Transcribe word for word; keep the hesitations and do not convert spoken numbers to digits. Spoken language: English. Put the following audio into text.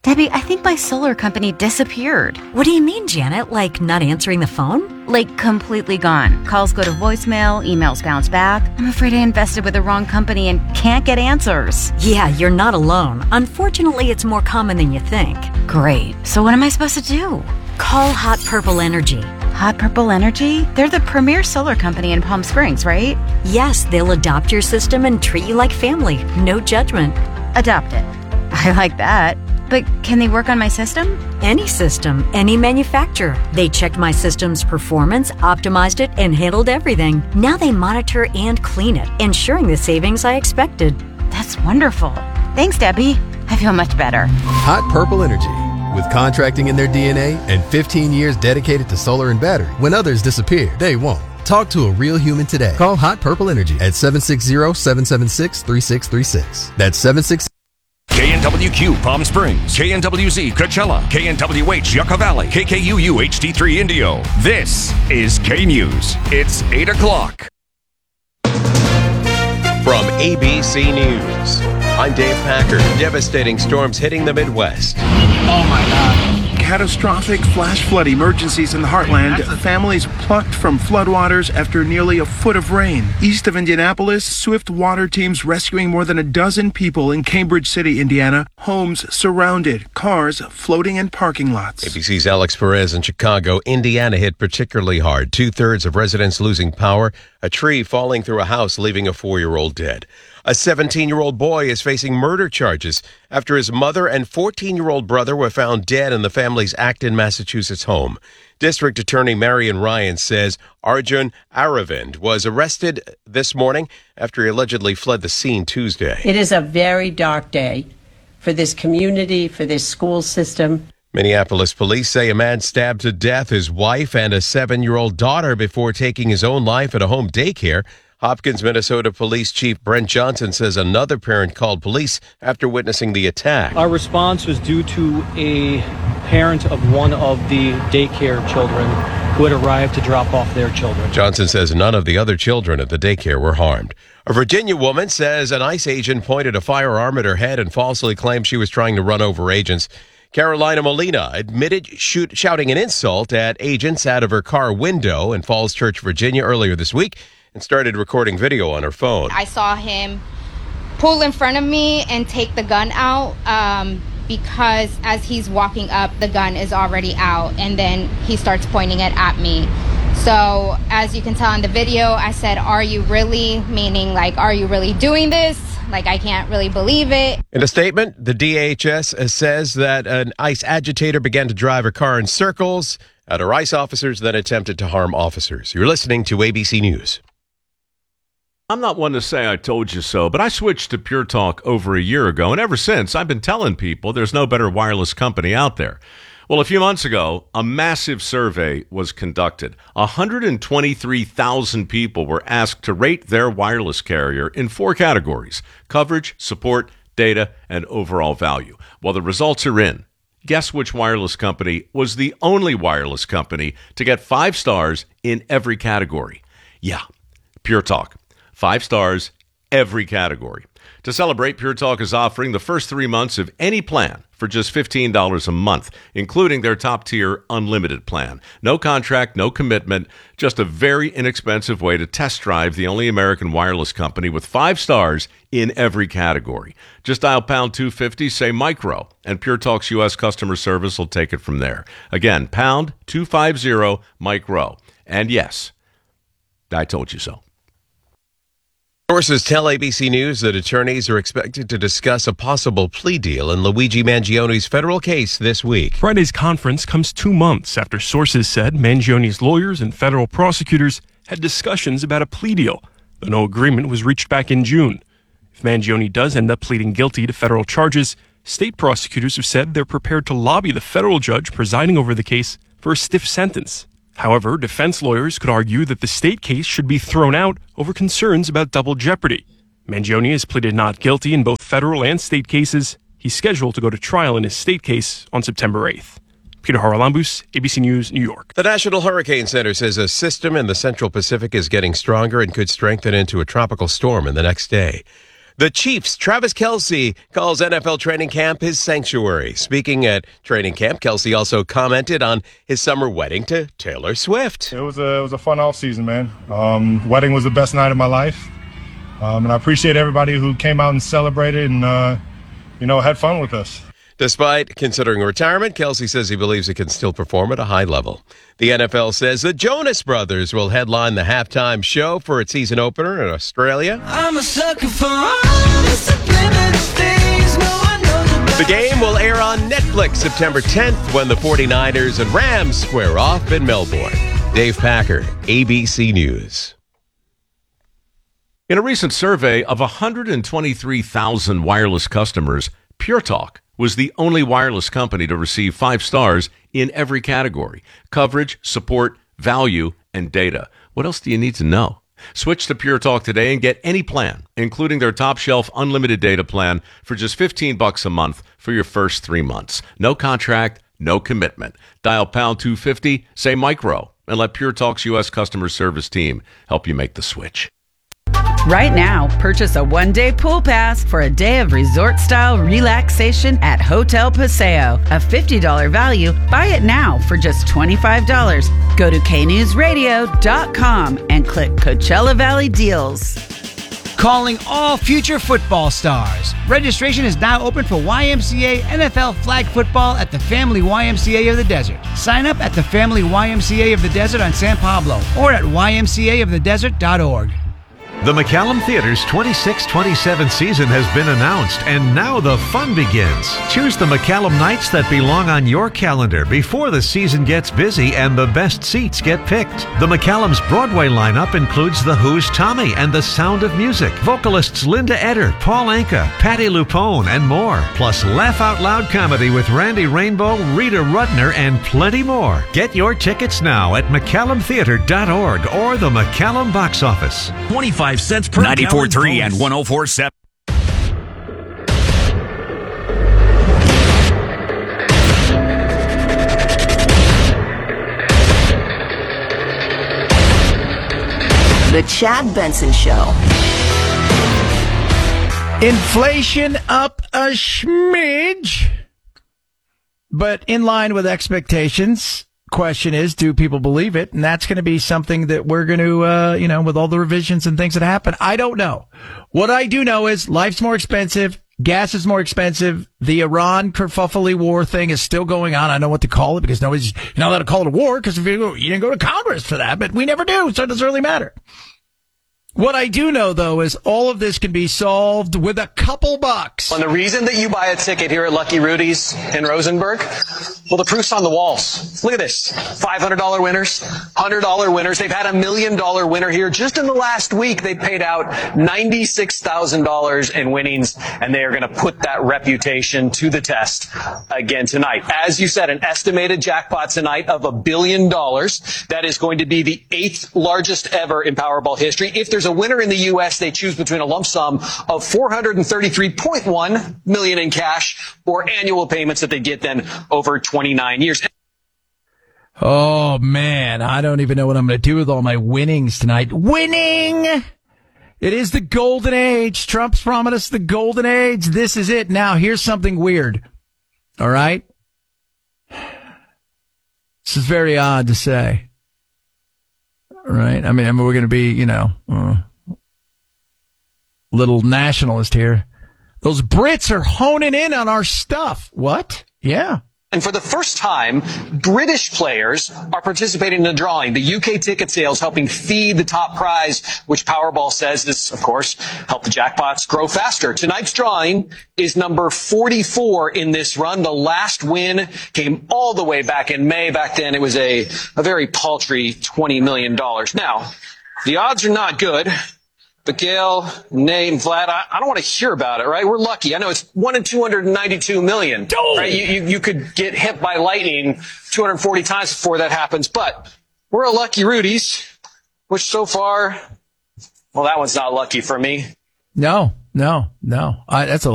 Debbie, I think my solar company disappeared. What do you mean, Janet? Like not answering the phone? Like completely gone. Calls go to voicemail, emails bounce back. I'm afraid I invested with the wrong company and can't get answers. Yeah, you're not alone. Unfortunately, it's more common than you think. Great. So what am I supposed to do? Call Hot Purple Energy. Hot Purple Energy? They're the premier solar company in Palm Springs, right? Yes, they'll adopt your system and treat you like family. No judgment. Adopt it. I like that. But can they work on my system? Any system, any manufacturer. They checked my system's performance, optimized it, and handled everything. Now they monitor and clean it, ensuring the savings I expected. That's wonderful. Thanks, Debbie. I feel much better. Hot Purple Energy. With contracting in their D N A and fifteen years dedicated to solar and battery, when others disappear, they won't. Talk to a real human today. Call Hot Purple Energy at seven six zero, seven seven six, three six three six. That's seven six zero. K N W Q Palm Springs, K N W Z Coachella, K N W H Yucca Valley, K K U U H D three Indio. This is K News. It's eight o'clock. From A B C News, I'm Dave Packer. Devastating storms hitting the Midwest. Oh my God. Catastrophic flash flood emergencies in the heartland. Families plucked from floodwaters after nearly a foot of rain. East of Indianapolis, swift water teams rescuing more than a dozen people in Cambridge City, Indiana. Homes surrounded, cars floating in parking lots. A B C's Alex Perez in Chicago. Indiana hit particularly hard. Two-thirds of residents losing power. A tree falling through a house, leaving a four-year-old dead. A seventeen-year-old boy is facing murder charges after his mother and fourteen-year-old brother were found dead in the family's Acton, Massachusetts home. District Attorney Marion Ryan says Arjun Aravind was arrested this morning after he allegedly fled the scene Tuesday. It is a very dark day for this community, for this school system. Minneapolis police say a man stabbed to death his wife and a seven-year-old daughter before taking his own life at a home daycare. Hopkins, Minnesota Police Chief Brent Johnson says another parent called police after witnessing the attack. Our response was due to a parent of one of the daycare children who had arrived to drop off their children. Johnson says none of the other children at the daycare were harmed. A Virginia woman says an ICE agent pointed a firearm at her head and falsely claimed she was trying to run over agents. Carolina Molina admitted shoot, shouting an insult at agents out of her car window in Falls Church, Virginia earlier this week, and started recording video on her phone. I saw him pull in front of me and take the gun out um, because as he's walking up, the gun is already out, and then he starts pointing it at me. So as you can tell in the video, I said, "Are you really?" Meaning like, "Are you really doing this?" Like, I can't really believe it. In a statement, the D H S says that an ICE agitator began to drive her car in circles at her ICE officers, then attempted to harm officers. You're listening to A B C News. I'm not one to say I told you so, but I switched to Pure Talk over a year ago, and ever since, I've been telling people there's no better wireless company out there. Well, a few months ago, a massive survey was conducted. one hundred twenty-three thousand people were asked to rate their wireless carrier in four categories: coverage, support, data, and overall value. Well, the results are in. Guess which wireless company was the only wireless company to get five stars in every category? Yeah, Pure Talk. Five stars, every category. To celebrate, Pure Talk is offering the first three months of any plan for just fifteen dollars a month, including their top-tier unlimited plan. No contract, no commitment, just a very inexpensive way to test drive the only American wireless company with five stars in every category. Just dial pound two fifty, say micro, and Pure Talk's U S customer service will take it from there. Again, pound two fifty, micro. And yes, I told you so. Sources tell A B C News that attorneys are expected to discuss a possible plea deal in Luigi Mangioni's federal case this week. Friday's conference comes two months after sources said Mangioni's lawyers and federal prosecutors had discussions about a plea deal, though no agreement was reached back in June. If Mangioni does end up pleading guilty to federal charges, state prosecutors have said they're prepared to lobby the federal judge presiding over the case for a stiff sentence. However, defense lawyers could argue that the state case should be thrown out over concerns about double jeopardy. Mangioni has pleaded not guilty in both federal and state cases. He's scheduled to go to trial in his state case on September eighth. Peter Haralambous, A B C News, New York. The National Hurricane Center says a system in the Central Pacific is getting stronger and could strengthen into a tropical storm in the next day. The Chiefs' Travis Kelce calls N F L training camp his sanctuary. Speaking at training camp, Kelce also commented on his summer wedding to Taylor Swift. It was a, it was a fun offseason, man. Um, wedding was the best night of my life. Um, and I appreciate everybody who came out and celebrated and, uh, you know, had fun with us. Despite considering retirement, Kelce says he believes he can still perform at a high level. The N F L says the Jonas Brothers will headline the halftime show for its season opener in Australia. I'm a sucker for all the subliminal things no one knows about. The game will air on Netflix September tenth when the 49ers and Rams square off in Melbourne. Dave Packer, A B C News. In a recent survey of one hundred twenty-three thousand wireless customers, Pure Talk was the only wireless company to receive five stars in every category: coverage, support, value, and data. What else do you need to know? Switch to Pure Talk today and get any plan, including their top shelf unlimited data plan, for just fifteen bucks a month for your first three months. No contract, no commitment. Dial pound two fifty, say micro, and let Pure Talk's U S customer service team help you make the switch. Right now, purchase a one-day pool pass for a day of resort-style relaxation at Hotel Paseo. A fifty dollars value. Buy it now for just twenty-five dollars. Go to K news radio dot com and click Coachella Valley Deals. Calling all future football stars. Registration is now open for Y M C A N F L flag football at the Family Y M C A of the Desert. Sign up at the Family Y M C A of the Desert on San Pablo or at y m c a of the desert dot org. The McCallum Theater's twenty-six twenty-seven season has been announced, and now the fun begins. Choose the McCallum nights that belong on your calendar before the season gets busy and the best seats get picked. The McCallum's Broadway lineup includes The Who's Tommy and The Sound of Music, vocalists Linda Eder, Paul Anka, Patti LuPone, and more. Plus laugh out loud comedy with Randy Rainbow, Rita Rudner, and plenty more. Get your tickets now at mccallum theater dot org or the McCallum box office. twenty-five cents per ninety-four point three and one oh four point seven. The Chad Benson Show. Inflation up a smidge, but in line with expectations. Question is, do people believe it? And that's going to be something that we're going to, uh, you know, with all the revisions and things that happen. I don't know. What I do know is life's more expensive. Gas is more expensive. The Iran kerfuffle war thing is still going on. I don't know what to call it because nobody's, you're not allowed to call it a war because if you, you didn't go to Congress for that, but we never do. So it doesn't really matter. What I do know, though, is all of this can be solved with a couple bucks. And the reason that you buy a ticket here at Lucky Rudy's in Rosenberg, well, the proof's on the walls. Look at this. five hundred dollars winners, one hundred dollars winners. They've had a million dollar winner here. Just in the last week, they paid out ninety-six thousand dollars in winnings, and they are going to put that reputation to the test again tonight. As you said, an estimated jackpot tonight of a billion dollars. That is going to be the eighth largest ever in Powerball history. If there's a winner in the U S, they choose between a lump sum of four hundred thirty-three point one million dollars in cash or annual payments that they get then over twenty-nine years. Oh, man, I don't even know what I'm going to do with all my winnings tonight. Winning! It is the golden age. Trump's promised us the golden age. This is it. Now, here's something weird. All right? This is very odd to say. Right? I mean, I mean we're going to be, you know, uh, little nationalist here. Those Brits are honing in on our stuff. What? Yeah. And for the first time, British players are participating in the drawing. The U K ticket sales helping feed the top prize, which Powerball says is, of course, help the jackpots grow faster. Tonight's drawing is number forty-four in this run. The last win came all the way back in May. Back then, it was a, a very paltry twenty million dollars. Now, the odds are not good. But Gail, Nate, and Vlad, I, I don't want to hear about it, right? We're lucky. I know it's one in two hundred ninety-two million. Right? You, you, you could get hit by lightning two hundred forty times before that happens. But we're a Lucky Rudy's, which so far, well, that one's not lucky for me. No, no, no. I, that's a